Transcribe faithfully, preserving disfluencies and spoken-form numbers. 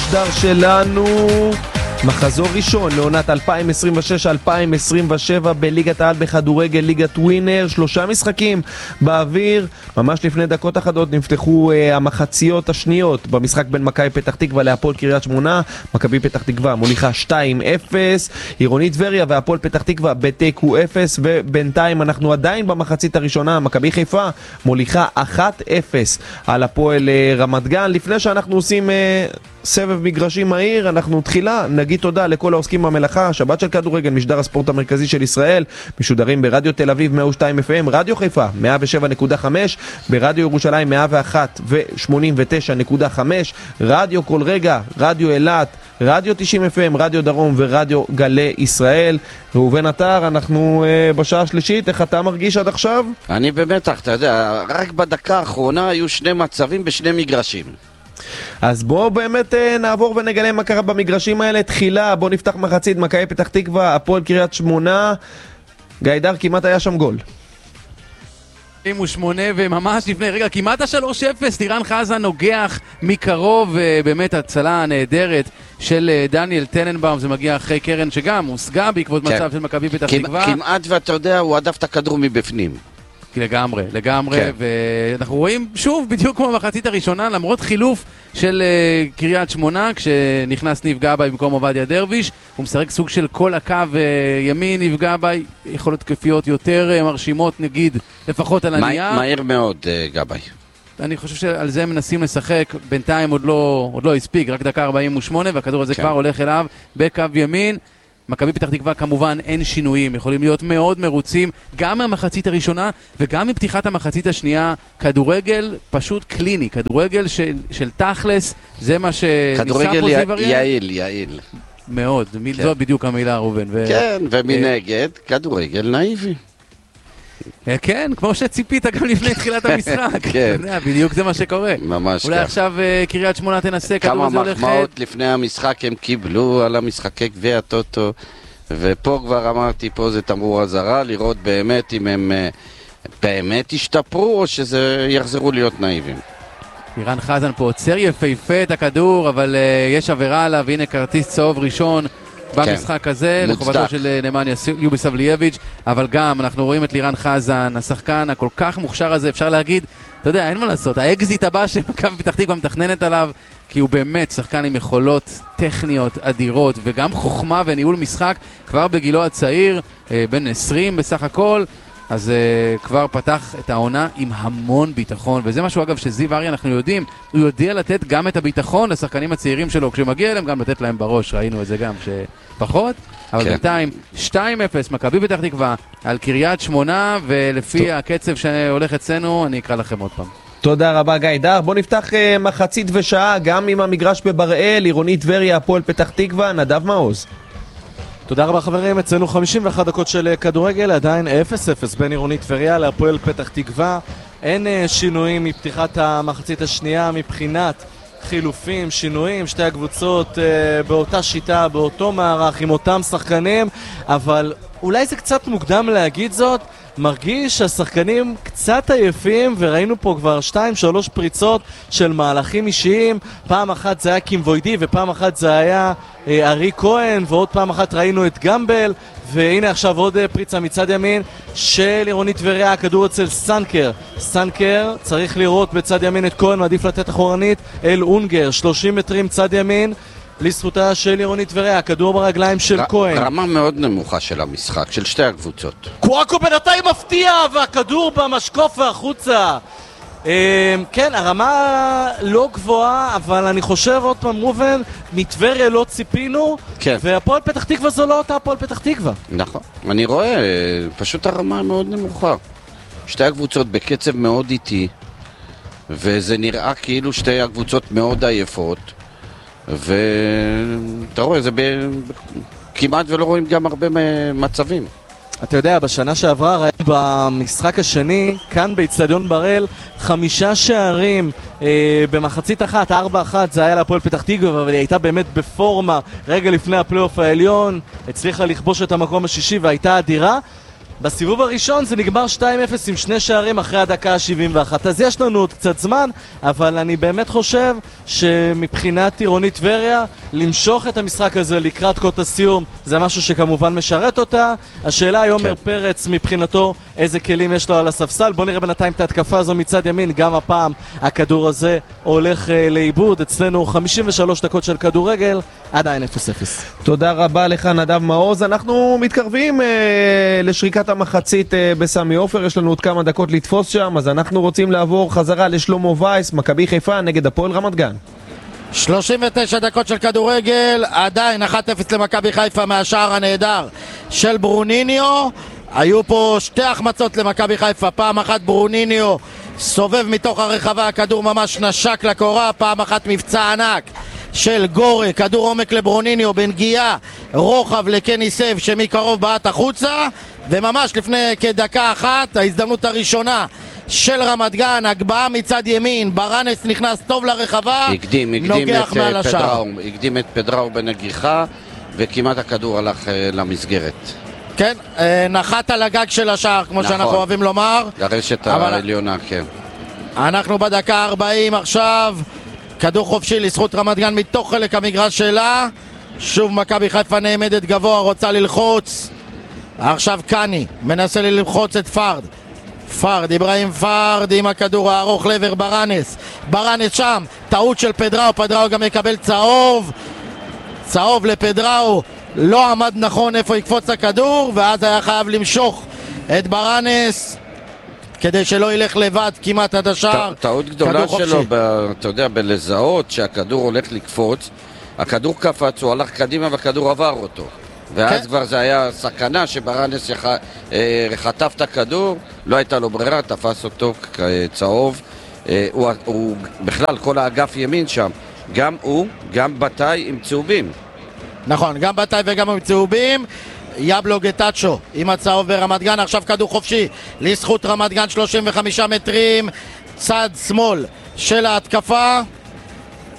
המשדר שלנו. מחזור ראשון לעונת אלפיים עשרים ושש אלפיים עשרים ושבע בליגת העל בכדורגל, ליגת ווינר. שלושה משחקים באוויר. ממש לפני דקות אחדות נפתחו אה, המחציות השניות במשחק בין מכבי פתח תקווה להפועל קריית שמונה. מכבי פתח תקווה מוליכה שתיים אפס, עירונית טבריה והפועל פתח תקווה בתיקו אפס, ובינתיים אנחנו עדיין במחצית הראשונה. מכבי חיפה מוליכה אחת אפס על הפועל אה, רמת גן. לפני שאנחנו עושים אה, סבב מגרשים מהיר, אנחנו תחילה נגיד תודה לכל העוסקים במלאכה. שבת של כדורגל, משדר הספורט המרכזי של ישראל, משודרים ברדיו תל אביב מאה ושתיים אף אם, רדיו חיפה מאה ושבע נקודה חמש, ברדיו ירושלים מאה ואחת ו-שמונים ותשע נקודה חמש, רדיו כל רגע, רדיו אילת, רדיו תשעים אף אם, רדיו דרום ורדיו גלי ישראל. ראובן עטר, אנחנו uh, בשעה השלישית. איך אתה מרגיש עד עכשיו? אני במתח, אתה יודע, רק בדקה האחרונה היו שני מצבים בשני מגרשים. אז בואו באמת uh, נעבור ונגלה מה קרה במגרשים האלה. תחילה, בואו נפתח מחצית מכבי פתח תקווה, הפועל קריית שמונה. גיידר, כמעט היה שם גול. שבעים ושמונה וממש לפני רגע כמעט ה-שלוש אפס, לירן חזן נוגח מקרוב, באמת הצלה נהדרת של דניאל טננבאום. זה מגיע אחרי קרן שגם הושגה בעקבות כן. מצב של מכבי פתח תקווה. כמעט, ואתה יודע, הוא עדף את הכדור מבפנים. לגמרי, לגמרי, כן. ואנחנו רואים שוב בדיוק כמו במחצית הראשונה, למרות חילוף של uh, קריית שמונה, כשנכנס ניב גבאי במקום עובדיה דרביש, הוא משחק סוג של כל הקו uh, ימין. ניב גבאי יכולות תקפיות יותר uh, מרשימות, נגיד, לפחות על הנייר. מהיר מאוד uh, גבאי. אני חושב שעל זה מנסים לשחק, בינתיים עוד לא, עוד לא הספיק, רק דקה ארבעים ושמונה, והכדור הזה כן. כבר הולך אליו בקו ימין. מכבי פתח תקווה כמובן אין שינויים, יכולים להיות מאוד מרוצים גם מהמחצית הראשונה וגם מפתיחת המחצית השנייה. כדורגל פשוט קליני, כדורגל של, של תכלס, זה מה שניסה פה זיו אריאל. כדורגל יעיל, יעיל. מאוד, כן. זו בדיוק המילה ראובן. ו... כן, ומנגד כדורגל נאיבי. כן, כמו שציפית גם לפני תחילת המשחק. כן. בדיוק זה מה שקורה. ממש אולי כך. עכשיו קריית שמונה תנסה, כדור הזה הולך... כמה מחמאות לפני המשחק הם קיבלו על המשחקי גביע הטוטו, ופה כבר אמרתי, פה זה תמרור אזהרה, לראות באמת אם הם באמת ישתפרו או שזה יחזרו להיות נאיבים. לירן חזן פה עוצר יפהפה את הכדור, אבל uh, יש עבירה עליו, והנה כרטיס צהוב ראשון במשחק הזה, לחובתו של נמניה יובי סבלייביץ'. אבל גם אנחנו רואים את לירן חזן, השחקן הכל כך מוכשר הזה, אפשר להגיד, אתה יודע, אין מה לעשות, האקזיט הבא שמכבי פתח תקווה מתכננת עליו, כי הוא באמת שחקן עם יכולות טכניות אדירות, וגם חוכמה וניהול משחק כבר בגילו הצעיר, בן עשרים בסך הכל. אז uh, כבר פתח את העונה עם המון ביטחון, וזה משהו אגב שזיו אריה אנחנו יודעים, הוא יודע לתת גם את הביטחון לשחקנים הצעירים שלו, כשמגיע אליהם גם לתת להם בראש, ראינו את זה גם שפחות, אבל כן. בינתיים שתיים אפס מכבי פתח תקווה על קריית שמונה, ולפי טוב. הקצב שהולך אצלנו אני אקרא לכם עוד פעם. תודה רבה גיידר. בוא נפתח uh, מחצית ושעה גם עם המגרש בבראל, עירונית טבריה, הפועל פתח תקווה, נדב מעוז. תודה רבה חברים, אצלנו חמישים ואחת דקות של כדורגל, עדיין אפס אפס בין עירונית טבריה להפועל פתח תקווה. אין שינויים מפתיחת המחצית השנייה מבחינת חילופים, שינויים, שתי הקבוצות אה, באותה שיטה, באותו מערך, עם אותם שחקנים, אבל אולי זה קצת מוקדם להגיד זאת, מרגיש שהשחקנים קצת עייפים, וראינו פה כבר שתיים שלוש פריצות של מהלכים אישיים. פעם אחת זה היה קימבוידי ופעם אחת זה היה אה, ארי כהן, ועוד פעם אחת ראינו את גמבל, והנה עכשיו עוד אה, פריצה מצד ימין של עירונית טבריה, הכדור אצל סנקר. סנקר צריך לראות בצד ימין את כהן, מעדיף לתת אחורנית אל אונגר, שלושים מטרים צד ימין לזכותה של עירונית טבריה, הכדור ברגליים של כהן. רמה מאוד נמוכה של המשחק, של שתי הקבוצות. קואקו בינתיים מפתיע, והכדור במשקוף והחוצה. כן, הרמה לא גבוהה, אבל אני חושב עוד פעם מובן, מטבריה לא ציפינו, והפועל פתח תקווה זו לא אותה הפועל פתח תקווה. נכון, אני רואה, פשוט הרמה מאוד נמוכה. שתי הקבוצות בקצב מאוד איטי, וזה נראה כאילו שתי הקבוצות מאוד עייפות, ואתה רואה, זה ב... כמעט ולא רואים גם הרבה מצבים. אתה יודע, בשנה שעברה ראינו במשחק השני, כאן באצטדיון בראל, חמישה שערים אה, במחצית אחת, ארבע אחת, זה היה להפועל פתח תקווה, אבל היא הייתה באמת בפורמה רגע לפני הפלייאוף העליון, הצליחה לכבוש את המקום השישי והייתה אדירה. בסיבוב הראשון זה נגמר שתיים אפס עם שני שערים אחרי הדקה ה-שבעים ואחת. אז יש לנו עוד קצת זמן, אבל אני באמת חושב שמבחינת עירונית טבריה, למשוך את המשחק הזה לקראת קוט הסיום, זה משהו שכמובן משרת אותה. השאלה היא עומר פרץ מבחינתו, איזה כלים יש לו על הספסל. בוא נראה בינתיים את ההתקפה הזו מצד ימין, גם הפעם הכדור הזה הולך uh, לאיבוד. אצלנו חמישים ושלוש דקות של כדורגל, עדיין אפס אפס. תודה רבה לך נדב מעוז. אנחנו מתקרבים uh, לשריקת המחצית uh, בסמי עופר, יש לנו עוד כמה דקות לתפוס שם, אז אנחנו רוצים לעבור חזרה לשלמה וייס, מכבי חיפה נגד הפועל רמת גן. שלושים ותשע דקות של כדורגל, עדיין אחת אפס למכבי חיפה מהשער הנהדר של ברוניניו. היו פה שתי החמצות למכבי חיפה, פעם אחת ברוניניו סובב מתוך הרחבה, הכדור ממש נשק לקורה, פעם אחת מבצע ענק של גורי, כדור עומק לברוניניו בנגיעה רוחב לקני סב שמקרוב בעט החוצה, וממש לפני כדקה אחת ההזדמנות הראשונה של רמת גן, הגבהה מצד ימין, ברנס נכנס טוב לרחבה, הקדים, נוגח מעל השער. הקדים את פדראו בנגיחה וכמעט הכדור הלך למסגרת. כן, נחת על הגג של השער, כמו נכון. שאנחנו אוהבים לומר. לרשת העליונה, כן. אנחנו בדקה ארבעים עכשיו, כדור חופשי לזכות רמת גן מתוך חלק המגרש שלה. שוב מכבי חיפה נעמדת גבוה, רוצה ללחוץ. עכשיו קני מנסה ללחוץ את פרד. פרד, אברהים פרד עם הכדור הארוך לעבר ברנס. ברנס שם, טעות של פדראו, פדראו גם יקבל צהוב. צהוב לפדראו, לא עמד נכון איפה יקפוץ הכדור, ואז היה חייב למשוך את ברנס כדי שלא ילך לבד כמעט עד השער. טעות גדולה שלו, אתה יודע, בלזהות שהכדור הולך לקפוץ, הכדור קפץ, הוא הלך קדימה והכדור עבר אותו, ואז כבר זה היה סכנה שברנס חטף את הכדור, לא הייתה לו ברירה, תפס אותו צהוב. הוא בכלל, כל האגף ימין שם, גם הוא, גם בתאי עם צהובים. נכון, גם בתאי וגם עם צהובים. יבלו גטאצ'ו עם הצהוב ברמת גן. עכשיו כדור חופשי לזכות רמת גן, שלושים וחמישה מטרים צד שמאל של ההתקפה.